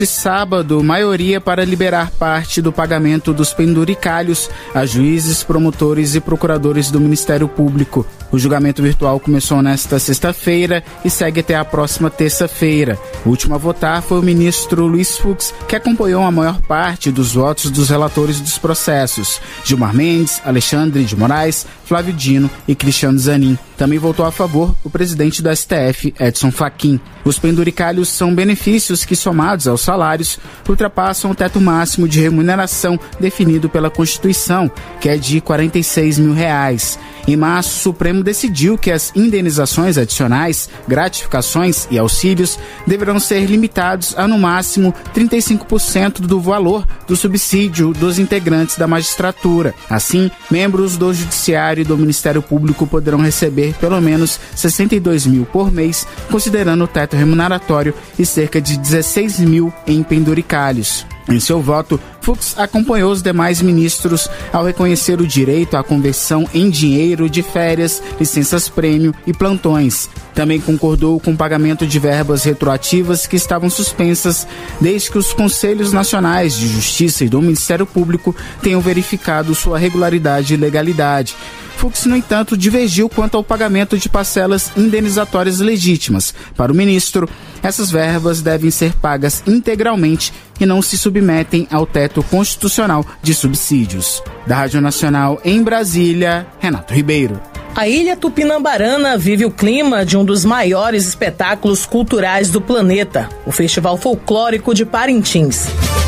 De sábado, maioria para liberar parte do pagamento dos penduricalhos a juízes, promotores e procuradores do Ministério Público. O julgamento virtual começou nesta sexta-feira e segue até a próxima terça-feira. O último a votar foi o ministro Luiz Fux, que acompanhou a maior parte dos votos dos relatores dos processos: Gilmar Mendes, Alexandre de Moraes, Flávio Dino e Cristiano Zanin. Também votou a favor o presidente do STF, Edson Fachin. Os penduricalhos são benefícios que, somados aos salários, ultrapassam o teto máximo de remuneração definido pela Constituição, que é de R$ 46 mil. Em março, o Supremo decidiu que as indenizações adicionais, gratificações e auxílios deverão ser limitados a, no máximo, 35% do valor do subsídio dos integrantes da magistratura. Assim, membros do Judiciário e do Ministério Público poderão receber pelo menos R$ 62 mil por mês, considerando o teto remuneratório, e cerca de 16 mil em penduricalhos. Em seu voto, Fux acompanhou os demais ministros ao reconhecer o direito à conversão em dinheiro de férias, licenças-prêmio e plantões. Também concordou com o pagamento de verbas retroativas que estavam suspensas desde que os Conselhos Nacionais de Justiça e do Ministério Público tenham verificado sua regularidade e legalidade. Fux, no entanto, divergiu quanto ao pagamento de parcelas indenizatórias legítimas. Para o ministro, essas verbas devem ser pagas integralmente e não se submetem ao teto constitucional de subsídios. Da Rádio Nacional em Brasília, Renato Ribeiro. A Ilha Tupinambarana vive o clima de um dos maiores espetáculos culturais do planeta, o Festival Folclórico de Parintins.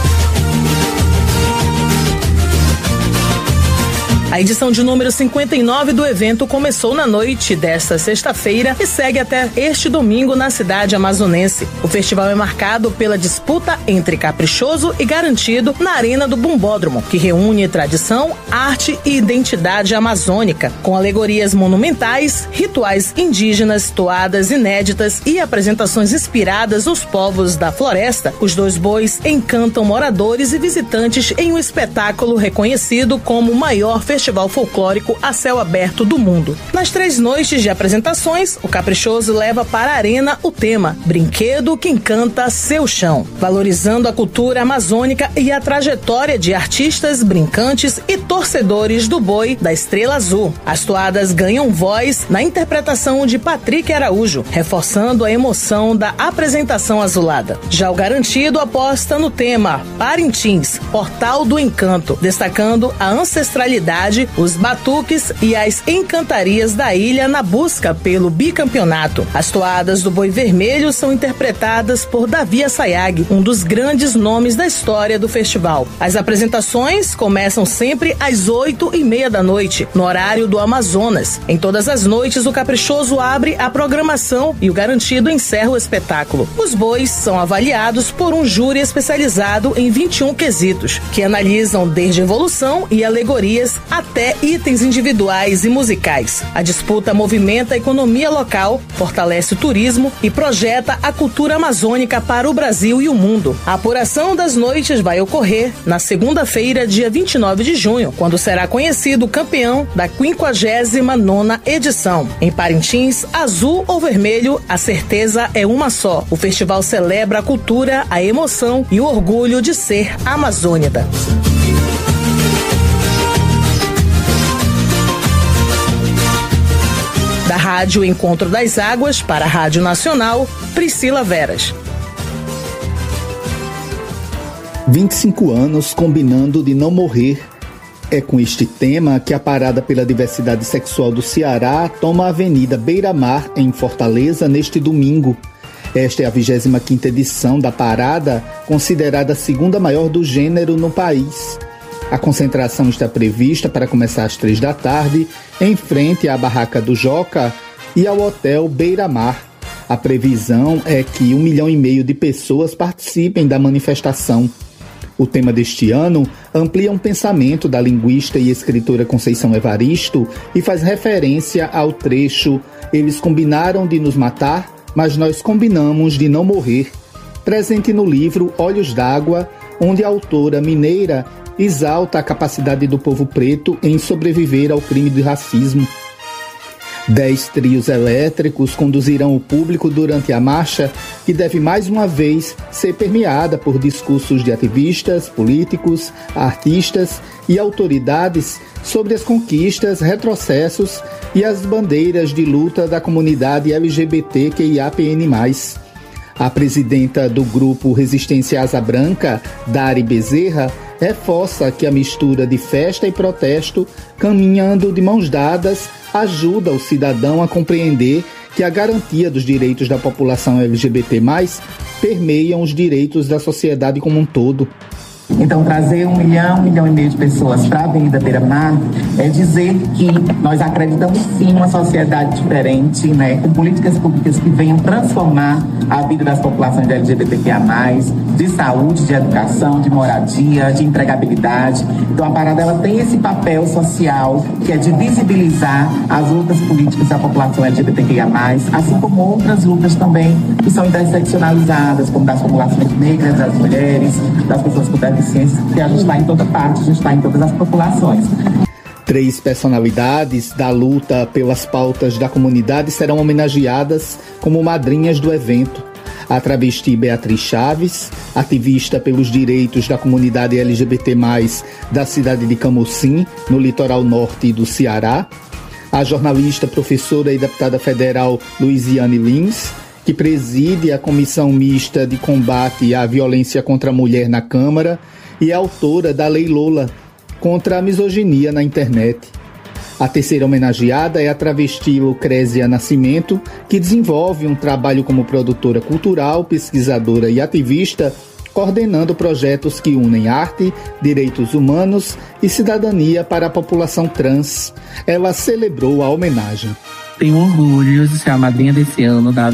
A edição de número 59 do evento começou na noite desta sexta-feira e segue até este domingo na cidade amazonense. O festival é marcado pela disputa entre caprichoso e garantido na Arena do Bumbódromo, que reúne tradição, arte e identidade amazônica, com alegorias monumentais, rituais indígenas, toadas inéditas e apresentações inspiradas nos povos da floresta. Os dois bois encantam moradores e visitantes em um espetáculo reconhecido como o maior festival folclórico a céu aberto do mundo. Nas 3 noites de apresentações, o Caprichoso leva para a arena o tema Brinquedo que Encanta Seu Chão, valorizando a cultura amazônica e a trajetória de artistas, brincantes e torcedores do boi da Estrela Azul. As toadas ganham voz na interpretação de Patrick Araújo, reforçando a emoção da apresentação azulada. Já o garantido aposta no tema Parintins, Portal do Encanto, destacando a ancestralidade, os batuques e as encantarias da ilha na busca pelo bicampeonato. As toadas do Boi Vermelho são interpretadas por Davi Assayag, um dos grandes nomes da história do festival. As apresentações começam sempre às 8h30 da noite, no horário do Amazonas. Em todas as noites, o Caprichoso abre a programação e o garantido encerra o espetáculo. Os bois são avaliados por um júri especializado em 21 quesitos, que analisam desde evolução e alegorias até itens individuais e musicais. A disputa movimenta a economia local, fortalece o turismo e projeta a cultura amazônica para o Brasil e o mundo. A apuração das noites vai ocorrer na segunda-feira, dia 29 de junho, quando será conhecido o campeão da 59ª edição. Em Parintins, azul ou vermelho, a certeza é uma só. O festival celebra a cultura, a emoção e o orgulho de ser amazônida. Da Rádio Encontro das Águas para a Rádio Nacional, Priscila Veras. 25 anos combinando de não morrer. É com este tema que a Parada pela Diversidade Sexual do Ceará toma a Avenida Beira-Mar, em Fortaleza, neste domingo. Esta é a 25ª edição da parada, considerada a segunda maior do gênero no país. A concentração está prevista para começar às 3 da tarde, em frente à Barraca do Joca e ao Hotel Beira-Mar. A previsão é que 1,5 milhão de pessoas participem da manifestação. O tema deste ano amplia um pensamento da linguista e escritora Conceição Evaristo e faz referência ao trecho "Eles combinaram de nos matar, mas nós combinamos de não morrer", presente no livro Olhos d'Água, onde a autora mineira exalta a capacidade do povo preto em sobreviver ao crime de racismo. 10 trios elétricos conduzirão o público durante a marcha, que deve mais uma vez ser permeada por discursos de ativistas, políticos, artistas e autoridades sobre as conquistas, retrocessos e as bandeiras de luta da comunidade LGBTQIAPN+. A presidenta do grupo Resistência Asa Branca, Dari Bezerra, reforça que a mistura de festa e protesto, caminhando de mãos dadas, ajuda o cidadão a compreender que a garantia dos direitos da população LGBT+, permeiam os direitos da sociedade como um todo. Então, trazer 1 milhão e meio de pessoas para a Avenida Beira-Mar é dizer que nós acreditamos sim em uma sociedade diferente, né, com políticas públicas que venham transformar a vida das populações de LGBTQIA+, de saúde, de educação, de moradia, de empregabilidade. Então, a parada ela tem esse papel social que é de visibilizar as lutas políticas da população LGBTQIA+, assim como outras lutas também que são interseccionalizadas, como das populações negras, das mulheres, das pessoas com deficiência, que a gente está em toda parte, a gente está em todas as populações. 3 personalidades da luta pelas pautas da comunidade serão homenageadas como madrinhas do evento. A travesti Beatriz Chaves, ativista pelos direitos da comunidade LGBT+, da cidade de Camocim, no litoral norte do Ceará. A jornalista, professora e deputada federal Luiziane Lins, que preside a Comissão Mista de Combate à Violência contra a Mulher na Câmara e é autora da Lei Lola, contra a misoginia na internet. A terceira homenageada é a travesti Lucrésia Nascimento, que desenvolve um trabalho como produtora cultural, pesquisadora e ativista, coordenando projetos que unem arte, direitos humanos e cidadania para a população trans. Ela celebrou a homenagem. Tenho orgulho de ser a madrinha desse ano da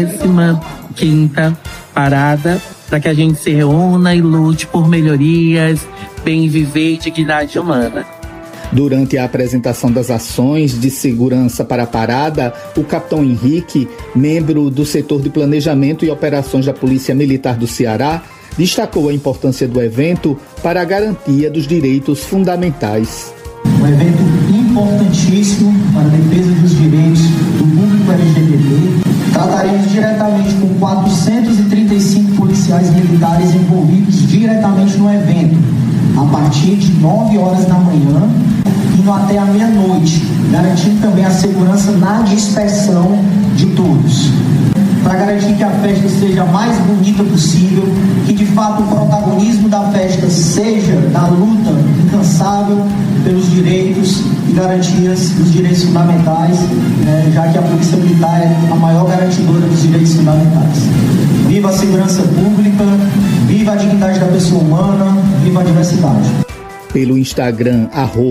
25ª parada, para que a gente se reúna e lute por melhorias, bem viver e dignidade humana. Durante a apresentação das ações de segurança para a parada, o capitão Henrique, membro do setor de planejamento e operações da Polícia Militar do Ceará, destacou a importância do evento para a garantia dos direitos fundamentais. Um evento importantíssimo para a defesa dos direitos do público LGBT. Trataremos diretamente com 435 policiais militares envolvidos diretamente no evento, a partir de 9 horas da manhã, indo até a meia-noite, garantindo também a segurança na dispersão de todos. Para garantir que a festa seja a mais bonita possível, que de fato o protagonismo da festa seja da luta incansável pelos direitos e garantias dos direitos fundamentais, já que a Polícia Militar é a maior garantidora dos direitos fundamentais. Viva a segurança pública, viva a dignidade da pessoa humana, viva a diversidade. Pelo Instagram,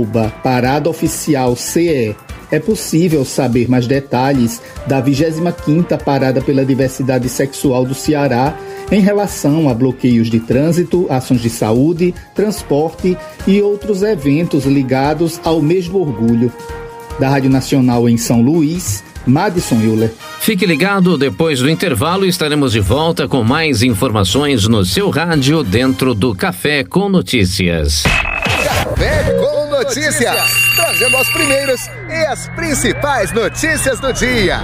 @ParadaOficialCE, é possível saber mais detalhes da 25ª Parada pela Diversidade Sexual do Ceará em relação a bloqueios de trânsito, ações de saúde, transporte e outros eventos ligados ao mesmo orgulho. Da Rádio Nacional em São Luís, Madison Euler. Fique ligado, depois do intervalo estaremos de volta com mais informações no seu rádio dentro do Café com Notícias. Café com Notícias, trazendo as primeiras e as principais notícias do dia.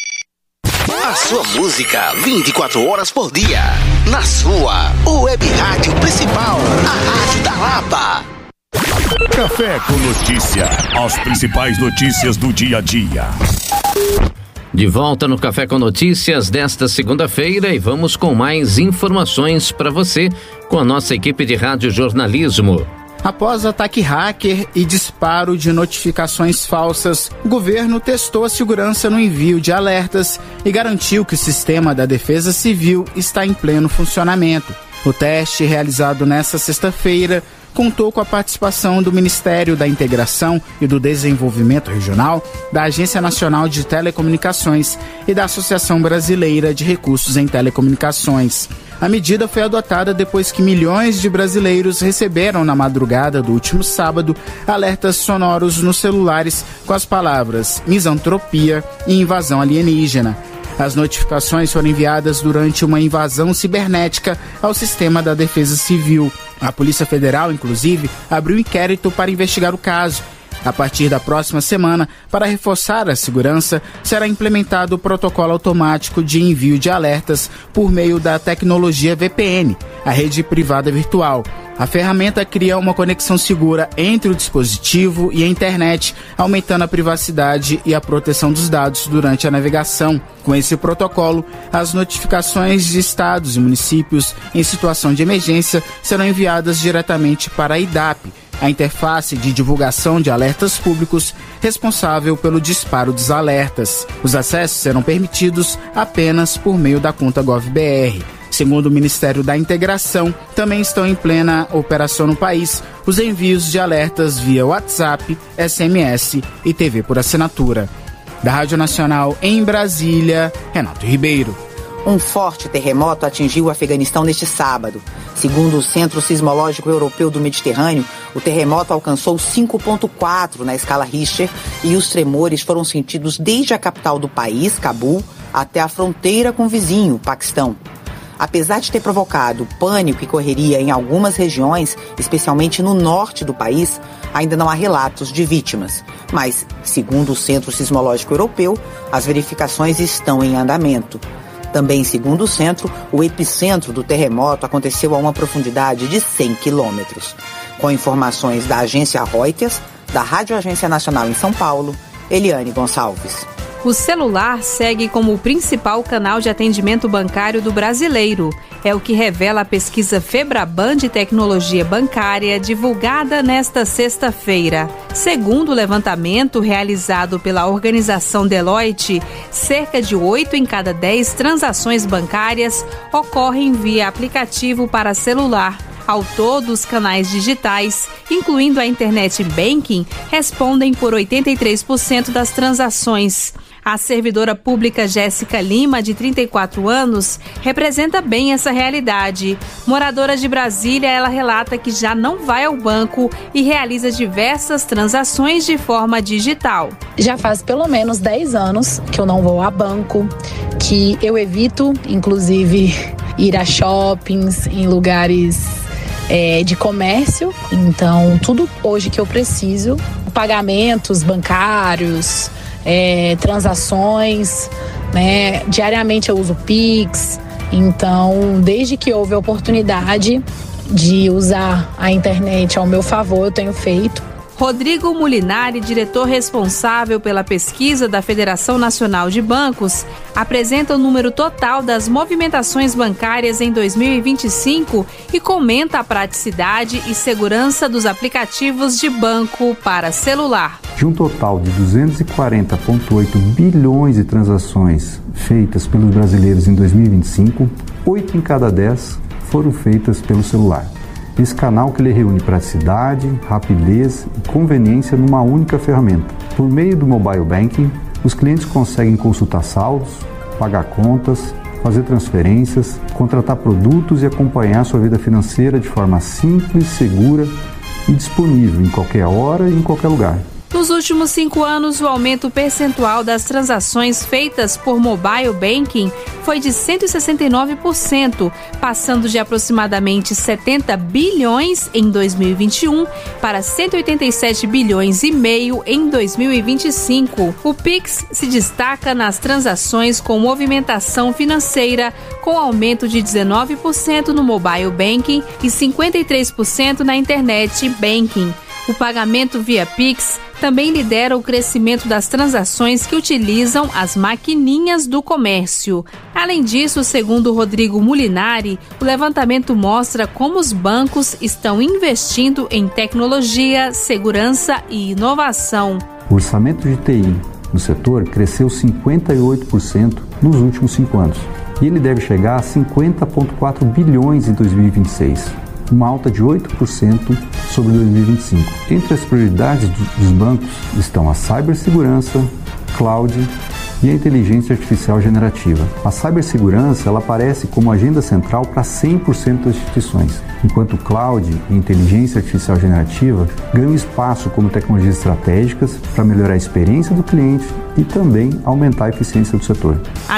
A sua música 24 horas por dia. Na sua web rádio principal, a Rádio da Lapa. Café com Notícia. As principais notícias do dia a dia. De volta no Café com Notícias desta segunda-feira e vamos com mais informações para você com a nossa equipe de rádio jornalismo. Após ataque hacker e disparo de notificações falsas, o governo testou a segurança no envio de alertas e garantiu que o sistema da Defesa Civil está em pleno funcionamento. O teste, realizado nesta sexta-feira, contou com a participação do Ministério da Integração e do Desenvolvimento Regional, da Agência Nacional de Telecomunicações e da Associação Brasileira de Recursos em Telecomunicações. A medida foi adotada depois que milhões de brasileiros receberam na madrugada do último sábado alertas sonoros nos celulares com as palavras misantropia e invasão alienígena. As notificações foram enviadas durante uma invasão cibernética ao sistema da Defesa Civil. A Polícia Federal, inclusive, abriu inquérito para investigar o caso. A partir da próxima semana, para reforçar a segurança, será implementado o protocolo automático de envio de alertas por meio da tecnologia VPN, a rede privada virtual. A ferramenta cria uma conexão segura entre o dispositivo e a internet, aumentando a privacidade e a proteção dos dados durante a navegação. Com esse protocolo, as notificações de estados e municípios em situação de emergência serão enviadas diretamente para a IDAP, a interface de divulgação de alertas públicos responsável pelo disparo dos alertas. Os acessos serão permitidos apenas por meio da conta GovBR. Segundo o Ministério da Integração, também estão em plena operação no país os envios de alertas via WhatsApp, SMS e TV por assinatura. Da Rádio Nacional em Brasília, Renato Ribeiro. Um forte terremoto atingiu o Afeganistão neste sábado. Segundo o Centro Sismológico Europeu do Mediterrâneo, o terremoto alcançou 5,4 na escala Richter e os tremores foram sentidos desde a capital do país, Cabul, até a fronteira com o vizinho, Paquistão. Apesar de ter provocado pânico e correria em algumas regiões, especialmente no norte do país, ainda não há relatos de vítimas. Mas, segundo o Centro Sismológico Europeu, as verificações estão em andamento. Também, segundo o centro, o epicentro do terremoto aconteceu a uma profundidade de 100 quilômetros. Com informações da agência Reuters, da Rádio Agência Nacional em São Paulo, Eliane Gonçalves. O celular segue como o principal canal de atendimento bancário do brasileiro. É o que revela a pesquisa Febraban de tecnologia bancária divulgada nesta sexta-feira. Segundo o levantamento realizado pela organização Deloitte, cerca de 8 em cada 10 transações bancárias ocorrem via aplicativo para celular. Ao todo, os canais digitais, incluindo a internet banking, respondem por 83% das transações. A servidora pública Jéssica Lima, de 34 anos, representa bem essa realidade. Moradora de Brasília, ela relata que já não vai ao banco e realiza diversas transações de forma digital. Já faz pelo menos 10 anos que eu não vou a banco, que eu evito, inclusive, ir a shoppings, em lugares de comércio. Então, tudo hoje que eu preciso, pagamentos bancários, transações, né? Diariamente eu uso Pix. Então, desde que houve a oportunidade de usar a internet ao meu favor, eu tenho feito. Rodrigo Molinari, diretor responsável pela pesquisa da Federação Nacional de Bancos, apresenta o número total das movimentações bancárias em 2025 e comenta a praticidade e segurança dos aplicativos de banco para celular. De um total de 240,8 bilhões de transações feitas pelos brasileiros em 2025, 8 em cada 10 foram feitas pelo celular. Esse canal que ele reúne praticidade, rapidez e conveniência numa única ferramenta. Por meio do mobile banking, os clientes conseguem consultar saldos, pagar contas, fazer transferências, contratar produtos e acompanhar sua vida financeira de forma simples, segura e disponível em qualquer hora e em qualquer lugar. Nos últimos 5 anos, o aumento percentual das transações feitas por mobile banking foi de 169%, passando de aproximadamente 70 bilhões em 2021 para 187 bilhões e meio em 2025. O Pix se destaca nas transações com movimentação financeira, com aumento de 19% no mobile banking e 53% na internet banking. O pagamento via Pix também lidera o crescimento das transações que utilizam as maquininhas do comércio. Além disso, segundo Rodrigo Molinari, o levantamento mostra como os bancos estão investindo em tecnologia, segurança e inovação. O orçamento de TI no setor cresceu 58% nos últimos 5 anos e ele deve chegar a 50,4 bilhões em 2026. Uma alta de 8% sobre 2025. Entre as prioridades dos bancos estão a cibersegurança, cloud, e a inteligência artificial generativa. A cibersegurança ela aparece como agenda central para 100% das instituições, enquanto o cloud e inteligência artificial generativa ganham espaço como tecnologias estratégicas para melhorar a experiência do cliente e também aumentar a eficiência do setor. A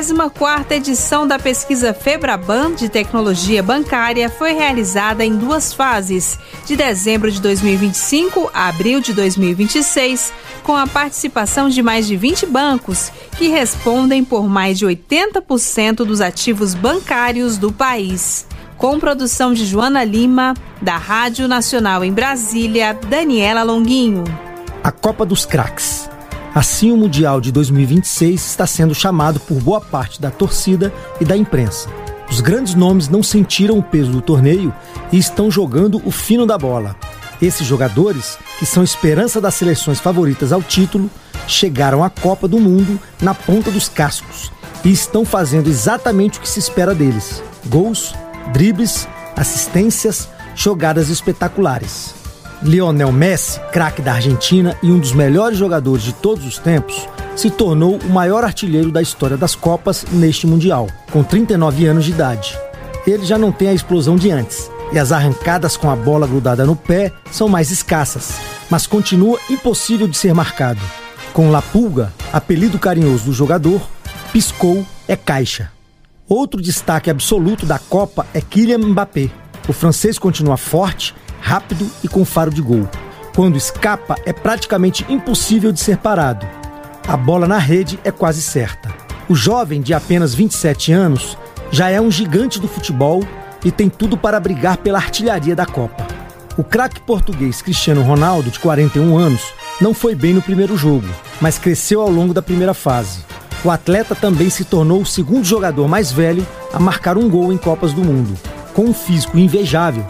34ª edição da pesquisa Febraban de tecnologia bancária foi realizada em 2 fases, de dezembro de 2025 a abril de 2026, com a participação de mais de 20 bancos, que respondem por mais de 80% dos ativos bancários do país. Com produção de Joana Lima, da Rádio Nacional em Brasília, Daniela Longuinho. A Copa dos Craques. Assim, o Mundial de 2026 está sendo chamado por boa parte da torcida e da imprensa. Os grandes nomes não sentiram o peso do torneio e estão jogando o fino da bola. Esses jogadores, que são esperança das seleções favoritas ao título, chegaram à Copa do Mundo na ponta dos cascos e estão fazendo exatamente o que se espera deles: gols, dribles, assistências, jogadas espetaculares. Lionel Messi, craque da Argentina e um dos melhores jogadores de todos os tempos, se tornou o maior artilheiro da história das Copas neste Mundial, com 39 anos de idade. Ele já não tem a explosão de antes, e as arrancadas com a bola grudada no pé são mais escassas, mas continua impossível de ser marcado. Com La Pulga, apelido carinhoso do jogador, piscou é caixa. Outro destaque absoluto da Copa é Kylian Mbappé. O francês continua forte, rápido e com faro de gol. Quando escapa, é praticamente impossível de ser parado. A bola na rede é quase certa. O jovem, de apenas 27 anos, já é um gigante do futebol e tem tudo para brigar pela artilharia da Copa. O craque português Cristiano Ronaldo, de 41 anos, não foi bem no primeiro jogo, mas cresceu ao longo da primeira fase. O atleta também se tornou o segundo jogador mais velho a marcar um gol em Copas do Mundo. Com um físico invejável,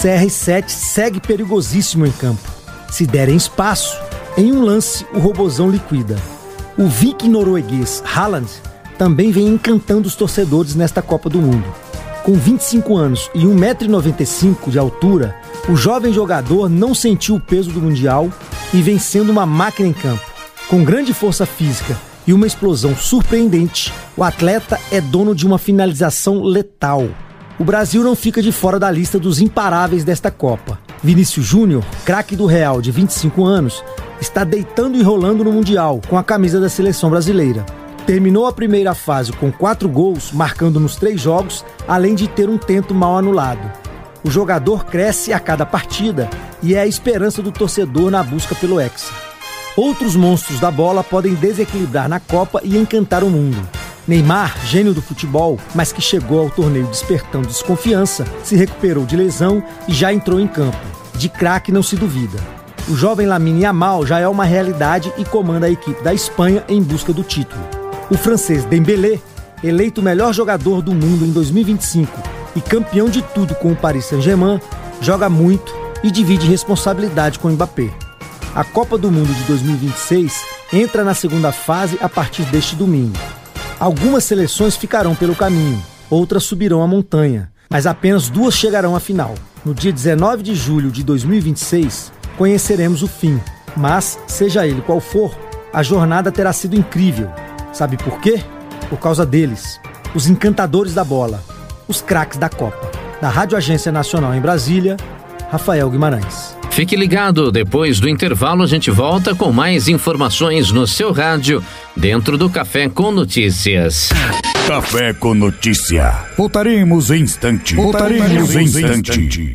CR7 segue perigosíssimo em campo. Se derem espaço, em um lance o robozão liquida. O viking norueguês Haaland também vem encantando os torcedores nesta Copa do Mundo. Com 25 anos e 1,95 m de altura, o jovem jogador não sentiu o peso do Mundial e vem sendo uma máquina em campo. Com grande força física e uma explosão surpreendente, o atleta é dono de uma finalização letal. O Brasil não fica de fora da lista dos imparáveis desta Copa. Vinícius Júnior, craque do Real de 25 anos, está deitando e rolando no Mundial com a camisa da seleção brasileira. Terminou a primeira fase com 4 gols, marcando nos 3 jogos, além de ter um tento mal anulado. O jogador cresce a cada partida e é a esperança do torcedor na busca pelo Hexa. Outros monstros da bola podem desequilibrar na Copa e encantar o mundo. Neymar, gênio do futebol, mas que chegou ao torneio despertando desconfiança, se recuperou de lesão e já entrou em campo. De craque não se duvida. O jovem Lamine Yamal já é uma realidade e comanda a equipe da Espanha em busca do título. O francês Dembélé, eleito o melhor jogador do mundo em 2025 e campeão de tudo com o Paris Saint-Germain, joga muito e divide responsabilidade com Mbappé. A Copa do Mundo de 2026 entra na segunda fase a partir deste domingo. Algumas seleções ficarão pelo caminho, outras subirão a montanha, mas apenas 2 chegarão à final. No dia 19 de julho de 2026, conheceremos o fim, mas, seja ele qual for, a jornada terá sido incrível. Sabe por quê? Por causa deles, os encantadores da bola, os craques da Copa. Da Rádio Agência Nacional em Brasília, Rafael Guimarães. Fique ligado, depois do intervalo a gente volta com mais informações no seu rádio, dentro do Café com Notícias. Café com Notícia. Voltaremos em instante. Voltaremos em instante.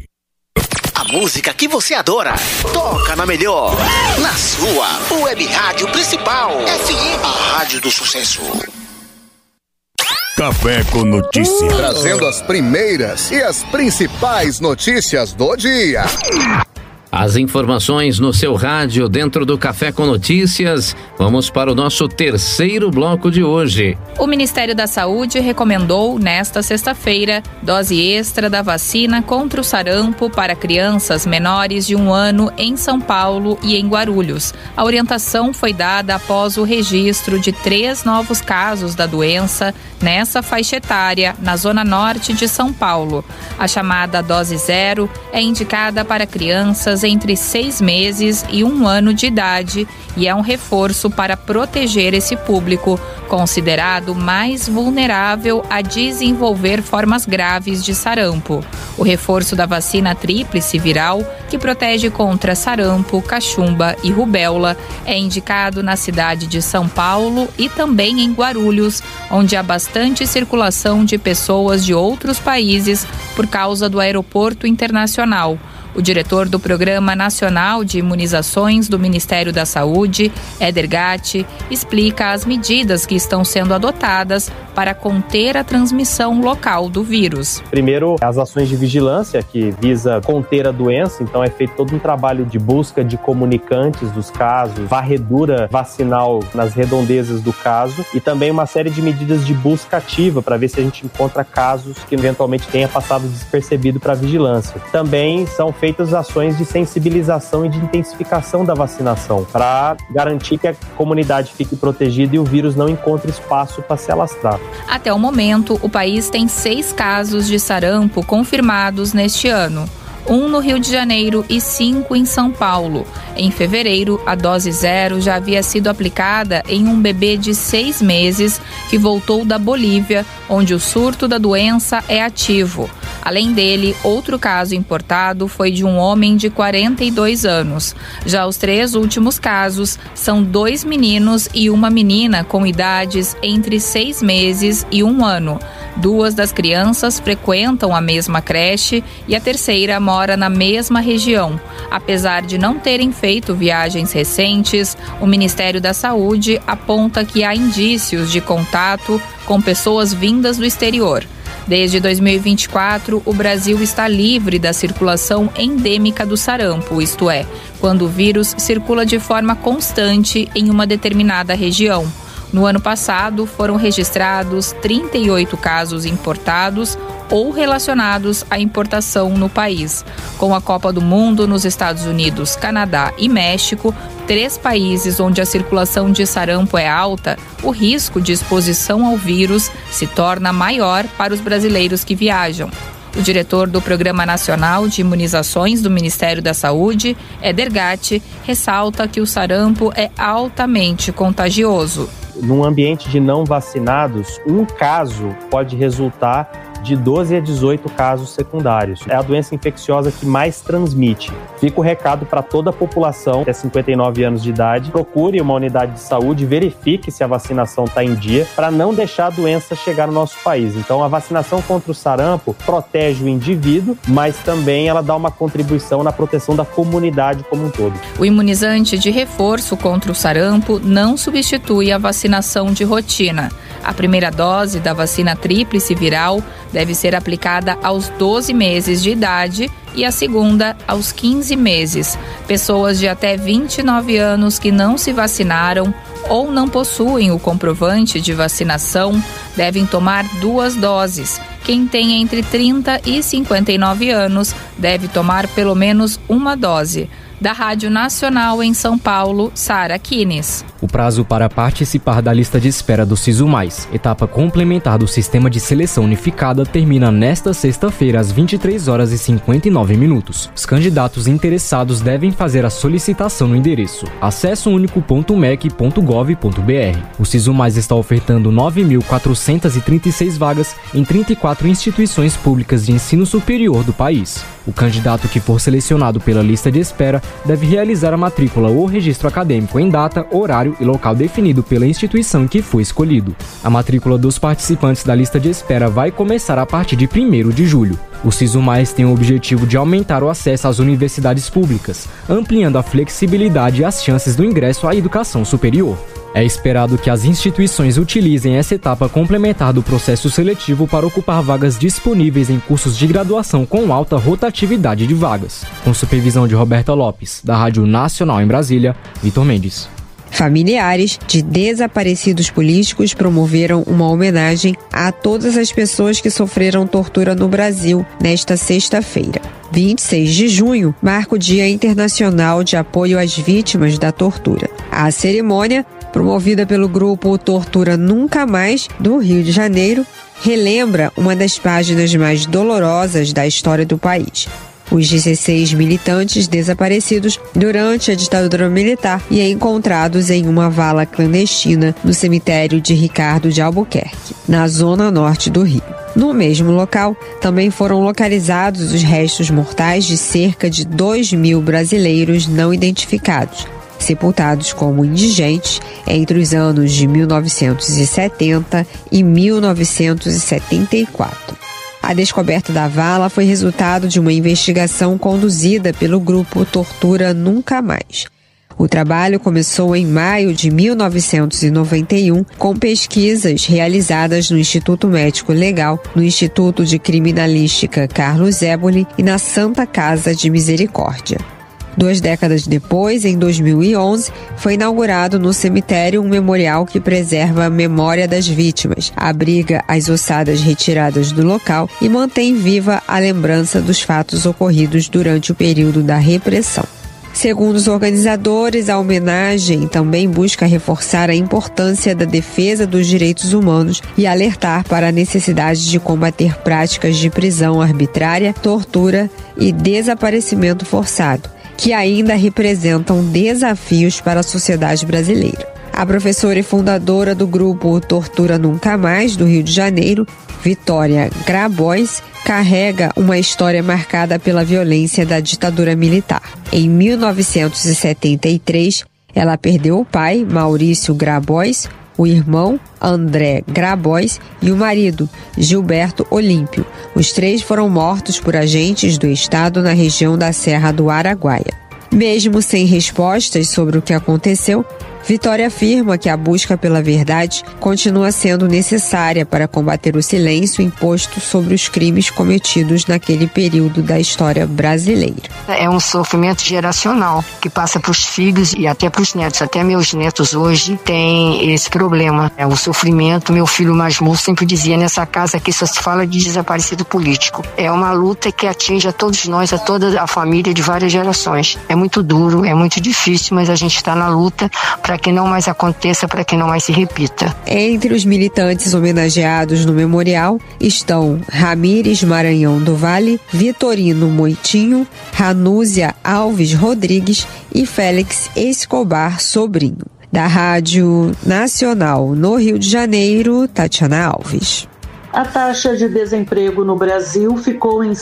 A música que você adora, toca na melhor, na sua web rádio principal, FM, a rádio do sucesso. Café com Notícia. Trazendo as primeiras e as principais notícias do dia. As informações no seu rádio dentro do Café com Notícias. Vamos para o nosso terceiro bloco de hoje. O Ministério da Saúde recomendou, nesta sexta-feira, dose extra da vacina contra o sarampo para crianças menores de 1 ano em São Paulo e em Guarulhos. A orientação foi dada após o registro de 3 novos casos da doença nessa faixa etária, na zona norte de São Paulo. A chamada dose zero é indicada para crianças entre 6 meses e 1 ano de idade e é um reforço para proteger esse público, considerado mais vulnerável a desenvolver formas graves de sarampo. O reforço da vacina tríplice viral, que protege contra sarampo, cachumba e rubéola, é indicado na cidade de São Paulo e também em Guarulhos, onde há bastante circulação de pessoas de outros países por causa do aeroporto internacional. O diretor do Programa Nacional de Imunizações do Ministério da Saúde, Éder Gatti, explica as medidas que estão sendo adotadas para conter a transmissão local do vírus. Primeiro, as ações de vigilância, que visa conter a doença, então é feito todo um trabalho de busca de comunicantes dos casos, varredura vacinal nas redondezas do caso e também uma série de medidas de busca ativa para ver se a gente encontra casos que eventualmente tenha passado despercebido para a vigilância. Também são feitas ações de sensibilização e de intensificação da vacinação para garantir que a comunidade fique protegida e o vírus não encontre espaço para se alastrar. Até o momento, o país tem 6 casos de sarampo confirmados neste ano. 1 no Rio de Janeiro e 5 em São Paulo. Em fevereiro, a dose 0 já havia sido aplicada em um bebê de 6 meses que voltou da Bolívia, onde o surto da doença é ativo. Além dele, outro caso importado foi de um homem de 42 anos. Já os 3 últimos casos são 2 meninos e uma menina com idades entre 6 meses e 1 ano. 2 das crianças frequentam a mesma creche e a terceira mora na mesma região. Apesar de não terem feito viagens recentes, o Ministério da Saúde aponta que há indícios de contato com pessoas vindas do exterior. Desde 2024, o Brasil está livre da circulação endêmica do sarampo, isto é, quando o vírus circula de forma constante em uma determinada região. No ano passado, foram registrados 38 casos importados ou relacionados à importação no país. Com a Copa do Mundo nos Estados Unidos, Canadá e México, 3 países onde a circulação de sarampo é alta, o risco de exposição ao vírus se torna maior para os brasileiros que viajam. O diretor do Programa Nacional de Imunizações do Ministério da Saúde, Éder Gatti, ressalta que o sarampo é altamente contagioso. Num ambiente de não vacinados, um caso pode resultar de 12 a 18 casos secundários. É a doença infecciosa que mais transmite. Fica o recado para toda a população até 59 anos de idade. Procure uma unidade de saúde, verifique se a vacinação está em dia para não deixar a doença chegar no nosso país. Então, a vacinação contra o sarampo protege o indivíduo, mas também ela dá uma contribuição na proteção da comunidade como um todo. O imunizante de reforço contra o sarampo não substitui a vacinação de rotina. A primeira dose da vacina tríplice viral deve ser aplicada aos 12 meses de idade e a segunda aos 15 meses. Pessoas de até 29 anos que não se vacinaram ou não possuem o comprovante de vacinação devem tomar 2 doses. Quem tem entre 30 e 59 anos deve tomar pelo menos 1 dose. Da Rádio Nacional em São Paulo, Sara Kines. O prazo para participar da lista de espera do SISU+, etapa complementar do Sistema de Seleção Unificada, termina nesta sexta-feira às 23h59. Os candidatos interessados devem fazer a solicitação no endereço acessounico.mec.gov.br. O SISU+ está ofertando 9.436 vagas em 34 instituições públicas de ensino superior do país. O candidato que for selecionado pela lista de espera deve realizar a matrícula ou registro acadêmico em data, horário e local definido pela instituição em que foi escolhido. A matrícula dos participantes da lista de espera vai começar a partir de 1º de julho. O SISU+ tem o objetivo de aumentar o acesso às universidades públicas, ampliando a flexibilidade e as chances do ingresso à educação superior. É esperado que as instituições utilizem essa etapa complementar do processo seletivo para ocupar vagas disponíveis em cursos de graduação com alta rotatividade de vagas. Com supervisão de Roberta Lopes, da Rádio Nacional em Brasília, Vitor Mendes. Familiares de desaparecidos políticos promoveram uma homenagem a todas as pessoas que sofreram tortura no Brasil nesta sexta-feira. 26 de junho marca o Dia Internacional de Apoio às Vítimas da Tortura. A cerimônia, promovida pelo grupo Tortura Nunca Mais, do Rio de Janeiro, relembra uma das páginas mais dolorosas da história do país. os 16 militantes desaparecidos durante a ditadura militar e encontrados em uma vala clandestina no cemitério de Ricardo de Albuquerque, na zona norte do Rio. No mesmo local, também foram localizados os restos mortais de cerca de 2.000 brasileiros não identificados, sepultados como indigentes entre os anos de 1970 e 1974. A descoberta da vala foi resultado de uma investigação conduzida pelo grupo Tortura Nunca Mais. O trabalho começou em maio de 1991 com pesquisas realizadas no Instituto Médico Legal, no Instituto de Criminalística Carlos Éboli e na Santa Casa de Misericórdia. 2 décadas depois, em 2011, foi inaugurado no cemitério um memorial que preserva a memória das vítimas, abriga as ossadas retiradas do local e mantém viva a lembrança dos fatos ocorridos durante o período da repressão. Segundo os organizadores, a homenagem também busca reforçar a importância da defesa dos direitos humanos e alertar para a necessidade de combater práticas de prisão arbitrária, tortura e desaparecimento forçado, que ainda representam desafios para a sociedade brasileira. A professora e fundadora do grupo Tortura Nunca Mais, do Rio de Janeiro, Vitória Grabois, carrega uma história marcada pela violência da ditadura militar. Em 1973, ela perdeu o pai, Maurício Grabois, o irmão, André Grabois, e o marido, Gilberto Olímpio. Os 3 foram mortos por agentes do Estado na região da Serra do Araguaia. Mesmo sem respostas sobre o que aconteceu, Vitória afirma que a busca pela verdade continua sendo necessária para combater o silêncio imposto sobre os crimes cometidos naquele período da história brasileira. É um sofrimento geracional que passa para os filhos e até para os netos. Até meus netos hoje têm esse problema. É o sofrimento. Meu filho mais moço sempre dizia: nessa casa aqui só se fala de desaparecido político. É uma luta que atinge a todos nós, a toda a família de várias gerações. É muito duro, é muito difícil, mas a gente está na luta para que não mais aconteça, para que não mais se repita. Entre os militantes homenageados no memorial estão Ramires Maranhão do Vale, Vitorino Moitinho, Ranúzia Alves Rodrigues e Félix Escobar Sobrinho. Da Rádio Nacional no Rio de Janeiro, Tatiana Alves. A taxa de desemprego no Brasil ficou em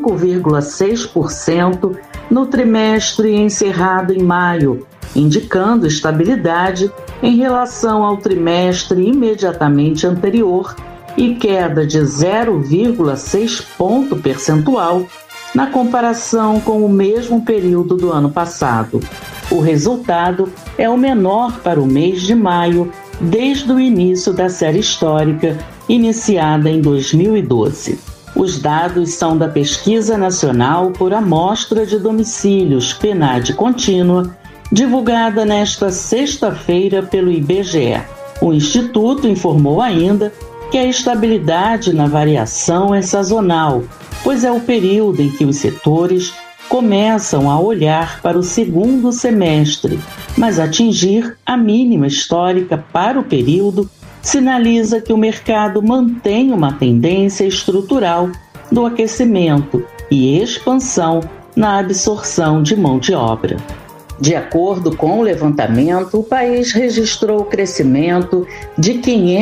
5,6% no trimestre encerrado em maio, indicando estabilidade em relação ao trimestre imediatamente anterior e queda de 0,6 ponto percentual na comparação com o mesmo período do ano passado. O resultado é o menor para o mês de maio desde o início da série histórica, iniciada em 2012. Os dados são da Pesquisa Nacional por Amostra de Domicílios, PNAD Contínua, divulgada nesta sexta-feira pelo IBGE. O Instituto informou ainda que a estabilidade na variação é sazonal, pois é o período em que os setores começam a olhar para o segundo semestre, mas atingir a mínima histórica para o período sinaliza que o mercado mantém uma tendência estrutural do aquecimento e expansão na absorção de mão de obra. De acordo com o levantamento, o país registrou crescimento de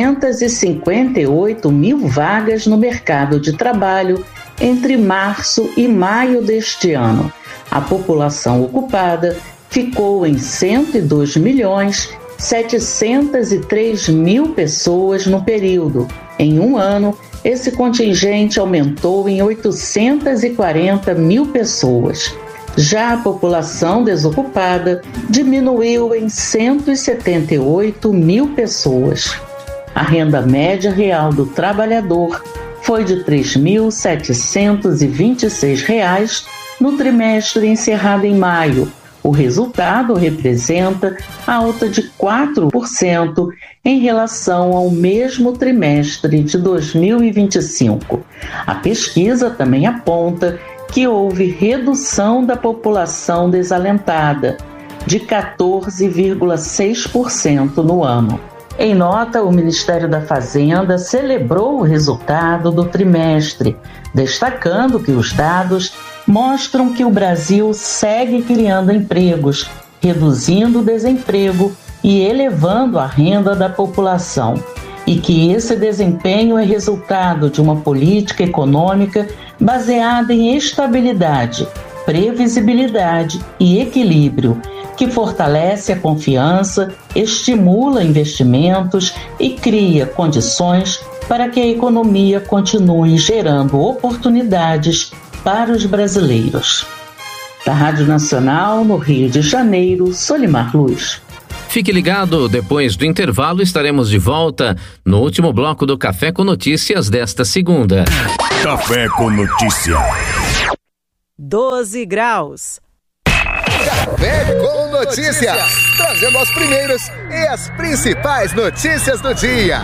558 mil vagas no mercado de trabalho entre março e maio deste ano. A população ocupada ficou em 102.703.000 pessoas no período. Em um ano, esse contingente aumentou em 840 mil pessoas. Já a população desocupada diminuiu em 178 mil pessoas. A renda média real do trabalhador foi de R$ 3.726 no trimestre encerrado em maio. O resultado representa alta de 4% em relação ao mesmo trimestre de 2025. A pesquisa também aponta que houve redução da população desalentada, de 14,6% no ano. Em nota, o Ministério da Fazenda celebrou o resultado do trimestre, destacando que os dados mostram que o Brasil segue criando empregos, reduzindo o desemprego e elevando a renda da população, e que esse desempenho é resultado de uma política econômica baseada em estabilidade, previsibilidade e equilíbrio, que fortalece a confiança, estimula investimentos e cria condições para que a economia continue gerando oportunidades para os brasileiros. Da Rádio Nacional, no Rio de Janeiro, Solimar Luz. Fique ligado, depois do intervalo estaremos de volta no último bloco do Café com Notícias desta segunda. Café com Notícia. 12 graus. Café com Notícia, trazendo as primeiras e as principais notícias do dia.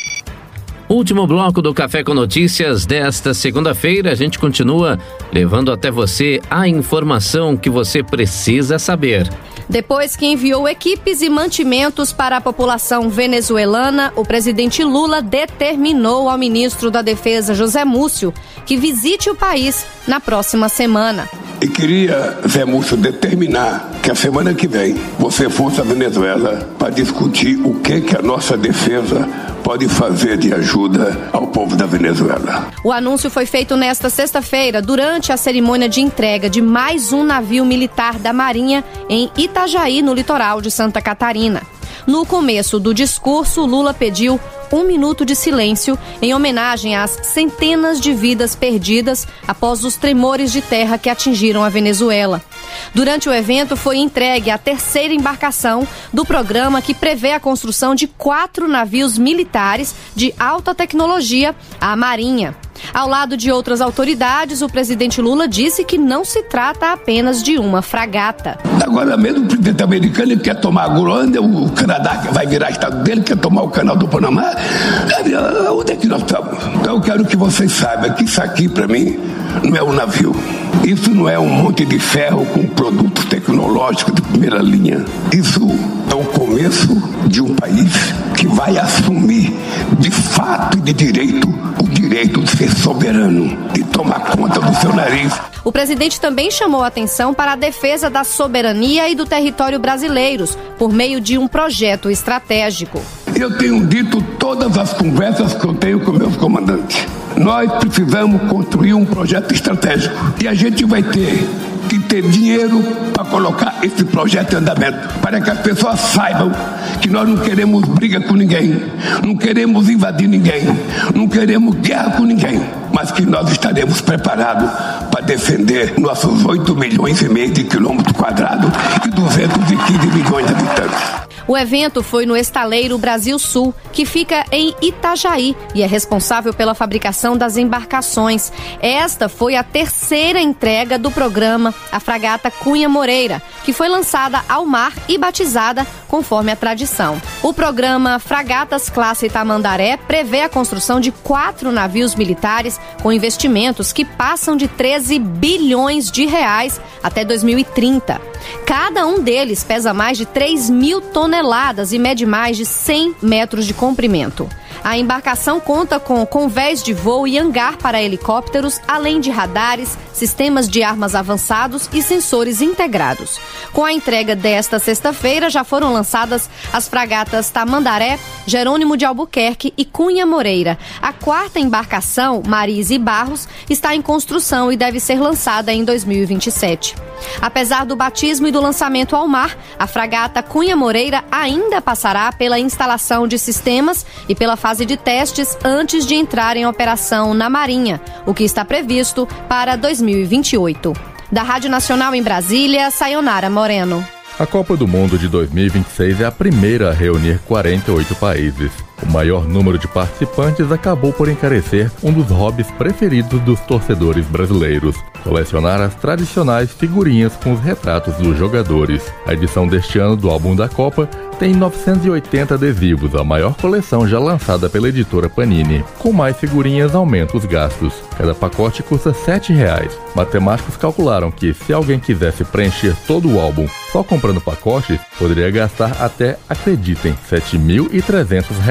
Último bloco do Café com Notícias desta segunda-feira. A gente continua levando até você a informação que você precisa saber. Depois que enviou equipes e mantimentos para a população venezuelana, o presidente Lula determinou ao ministro da Defesa, José Múcio, que visite o país na próxima semana. E queria, Zé Múcio, determinar que a semana que vem você fosse à Venezuela para discutir o que a nossa defesa pode fazer de ajuda ao povo da Venezuela. O anúncio foi feito nesta sexta-feira, durante a cerimônia de entrega de mais um navio militar da Marinha em Itajaí, no litoral de Santa Catarina. No começo do discurso, Lula pediu 1 minuto de silêncio em homenagem às centenas de vidas perdidas após os tremores de terra que atingiram a Venezuela. Durante o evento foi entregue a terceira embarcação do programa que prevê a construção de 4 navios militares de alta tecnologia à Marinha. Ao lado de outras autoridades, o presidente Lula disse que não se trata apenas de uma fragata. Agora mesmo o presidente americano quer tomar a Groenlândia, o Canadá vai virar estado dele, quer tomar o canal do Panamá. Onde é que nós estamos? Então eu quero que vocês saibam que isso aqui para mim não é um navio. Isso não é um monte de ferro com produtos tecnológicos de primeira linha. Isso é o começo de um país que vai assumir de fato e de direito o direito de ser soberano, de tomar conta do seu nariz. O presidente também chamou a atenção para a defesa da soberania e do território brasileiros, por meio de um projeto estratégico. Eu tenho dito todas as conversas que eu tenho com meus comandantes. Nós precisamos construir um projeto estratégico e a gente vai ter que ter dinheiro para colocar esse projeto em andamento, para que as pessoas saibam que nós não queremos briga com ninguém, não queremos invadir ninguém, não queremos guerra com ninguém, mas que nós estaremos preparados para defender nossos 8 milhões e meio de quilômetros quadrados e 215 milhões de habitantes. O evento foi no estaleiro Brasil Sul, que fica em Itajaí e é responsável pela fabricação das embarcações. Esta foi a terceira entrega do programa, a fragata Cunha Moreira, que foi lançada ao mar e batizada conforme a tradição. O programa Fragatas Classe Tamandaré prevê a construção de 4 navios militares com investimentos que passam de 13 bilhões de reais até 2030. Cada um deles pesa mais de 3.000 toneladas e mede mais de 100 metros de comprimento. A embarcação conta com convés de voo e hangar para helicópteros, além de radares, sistemas de armas avançados e sensores integrados. Com a entrega desta sexta-feira, já foram lançadas as fragatas Tamandaré, Jerônimo de Albuquerque e Cunha Moreira. A 4ª embarcação, Marise Barros, está em construção e deve ser lançada em 2027. Apesar do batismo e do lançamento ao mar, a fragata Cunha Moreira ainda passará pela instalação de sistemas e pela fase de testes antes de entrar em operação na Marinha, o que está previsto para 2028. Da Rádio Nacional em Brasília, Sayonara Moreno. A Copa do Mundo de 2026 é a primeira a reunir 48 países. O maior número de participantes acabou por encarecer um dos hobbies preferidos dos torcedores brasileiros: colecionar as tradicionais figurinhas com os retratos dos jogadores. A edição deste ano do álbum da Copa tem 980 adesivos, a maior coleção já lançada pela editora Panini. Com mais figurinhas, aumenta os gastos. Cada pacote custa R$ 7. Matemáticos calcularam que, se alguém quisesse preencher todo o álbum só comprando pacotes, poderia gastar até, acreditem, R$ 7.300.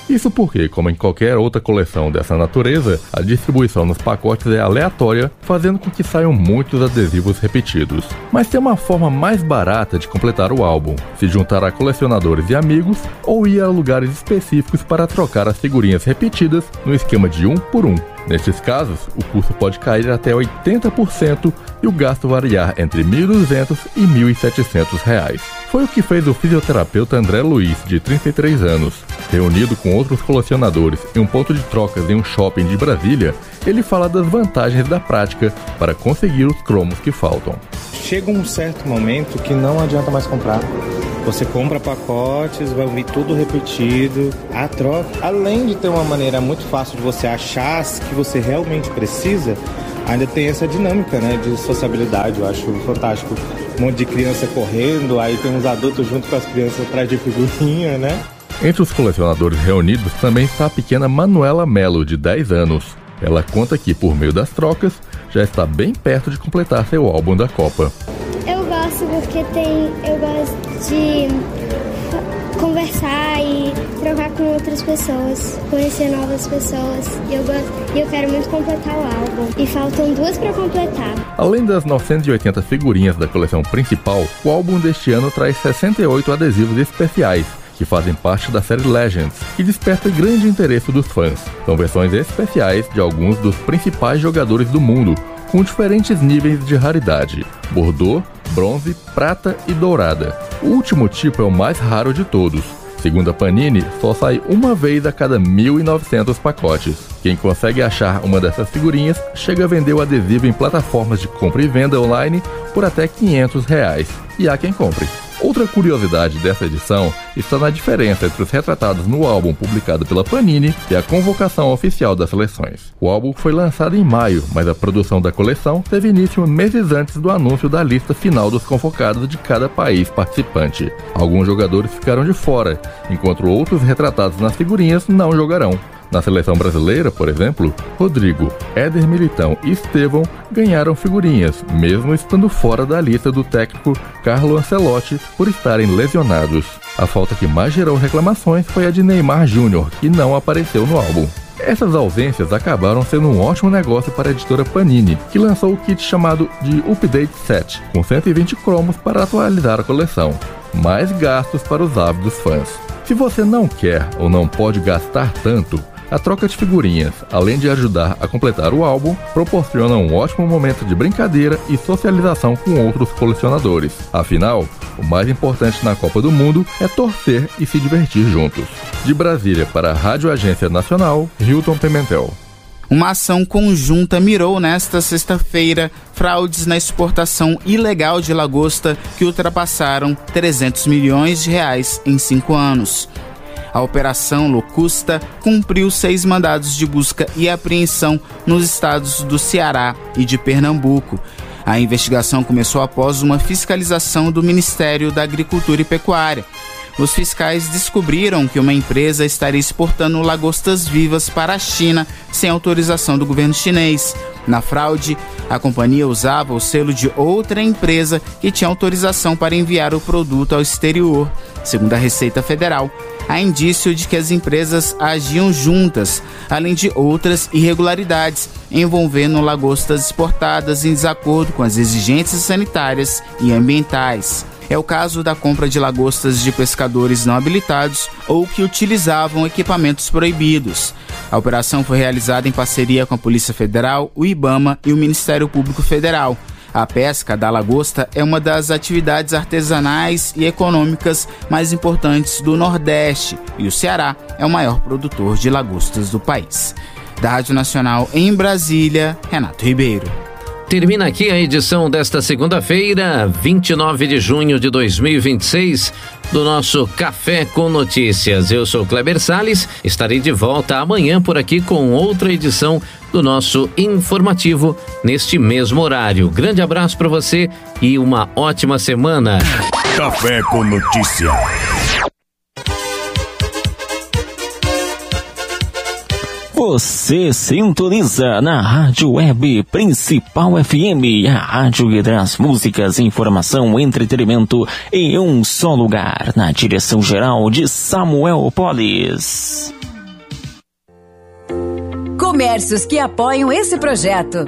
Isso porque, como em qualquer outra coleção dessa natureza, a distribuição nos pacotes é aleatória, fazendo com que saiam muitos adesivos repetidos. Mas tem uma forma mais barata de completar o álbum: se juntar a colecionadores e amigos ou ir a lugares específicos para trocar as figurinhas repetidas no esquema de 1 por 1. Nestes casos, o custo pode cair até 80% e o gasto variar entre R$ 1.200 e R$ 1.700. Foi o que fez o fisioterapeuta André Luiz, de 33 anos. Reunido com outros colecionadores em um ponto de trocas em um shopping de Brasília, ele fala das vantagens da prática para conseguir os cromos que faltam. Chega um certo momento que não adianta mais comprar. Você compra pacotes, vai vir tudo repetido. A troca, além de ter uma maneira muito fácil de você achar as que você realmente precisa, ainda tem essa dinâmica, né, de sociabilidade. Eu acho fantástico. Um monte de criança correndo, aí tem uns adultos junto com as crianças atrás de figurinha, né? Entre os colecionadores reunidos também está a pequena Manuela Melo, de 10 anos. Ela conta que, por meio das trocas, já está bem perto de completar seu álbum da Copa. Eu gosto porque eu gosto de conversar e trocar com outras pessoas, conhecer novas pessoas. E eu quero muito completar o álbum. E faltam 2 para completar. Além das 980 figurinhas da coleção principal, o álbum deste ano traz 68 adesivos especiais, que fazem parte da série Legends, que desperta grande interesse dos fãs. São versões especiais de alguns dos principais jogadores do mundo, com diferentes níveis de raridade: bordô, bronze, prata e dourada. O último tipo é o mais raro de todos. Segundo a Panini, só sai uma vez a cada 1.900 pacotes. Quem consegue achar uma dessas figurinhas chega a vender o adesivo em plataformas de compra e venda online por até R$ 500. E há quem compre. Outra curiosidade dessa edição está na diferença entre os retratados no álbum publicado pela Panini e a convocação oficial das seleções. O álbum foi lançado em maio, mas a produção da coleção teve início meses antes do anúncio da lista final dos convocados de cada país participante. Alguns jogadores ficaram de fora, enquanto outros retratados nas figurinhas não jogarão. Na seleção brasileira, por exemplo, Rodrigo, Éder Militão e Estevão ganharam figurinhas, mesmo estando fora da lista do técnico Carlo Ancelotti por estarem lesionados. A falta que mais gerou reclamações foi a de Neymar Júnior, que não apareceu no álbum. Essas ausências acabaram sendo um ótimo negócio para a editora Panini, que lançou o kit chamado de Update Set, com 120 cromos para atualizar a coleção. Mais gastos para os ávidos fãs. Se você não quer ou não pode gastar tanto, a troca de figurinhas, além de ajudar a completar o álbum, proporciona um ótimo momento de brincadeira e socialização com outros colecionadores. Afinal, o mais importante na Copa do Mundo é torcer e se divertir juntos. De Brasília para a Rádio Agência Nacional, Hilton Pimentel. Uma ação conjunta mirou nesta sexta-feira fraudes na exportação ilegal de lagosta que ultrapassaram R$300 milhões em 5 anos. A Operação Locusta cumpriu 6 mandados de busca e apreensão nos estados do Ceará e de Pernambuco. A investigação começou após uma fiscalização do Ministério da Agricultura e Pecuária. Os fiscais descobriram que uma empresa estaria exportando lagostas vivas para a China sem autorização do governo chinês. Na fraude, a companhia usava o selo de outra empresa que tinha autorização para enviar o produto ao exterior. Segundo a Receita Federal, há indício de que as empresas agiam juntas, além de outras irregularidades envolvendo lagostas exportadas em desacordo com as exigências sanitárias e ambientais. É o caso da compra de lagostas de pescadores não habilitados ou que utilizavam equipamentos proibidos. A operação foi realizada em parceria com a Polícia Federal, o IBAMA e o Ministério Público Federal. A pesca da lagosta é uma das atividades artesanais e econômicas mais importantes do Nordeste e o Ceará é o maior produtor de lagostas do país. Da Rádio Nacional em Brasília, Renato Ribeiro. Termina aqui a edição desta segunda-feira, 29 de junho de 2026, do nosso Café com Notícias. Eu sou Kleber Salles, estarei de volta amanhã por aqui com outra edição do nosso informativo neste mesmo horário. Grande abraço para você e uma ótima semana. Café com Notícia. Você sintoniza na Rádio Web Principal FM, a rádio que traz músicas, informação, entretenimento em um só lugar, na direção geral de Samuel Polis. Comércios que apoiam esse projeto.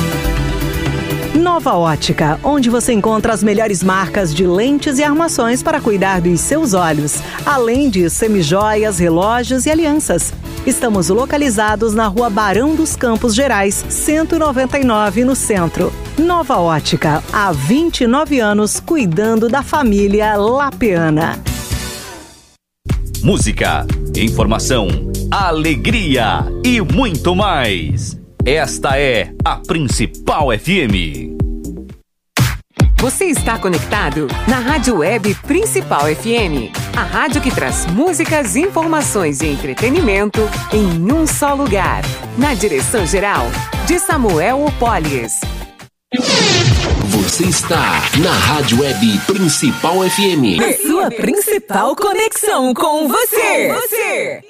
Nova Ótica, onde você encontra as melhores marcas de lentes e armações para cuidar dos seus olhos, além de semijoias, relógios e alianças. Estamos localizados na Rua Barão dos Campos Gerais, 199, no centro. Nova Ótica, há 29 anos cuidando da família Lapeana. Música, informação, alegria e muito mais. Esta é a Principal FM. Você está conectado na Rádio Web Principal FM, a rádio que traz músicas, informações e entretenimento em um só lugar. Na direção geral de Samuel Opólies. Você está na Rádio Web Principal FM. A sua principal conexão com você.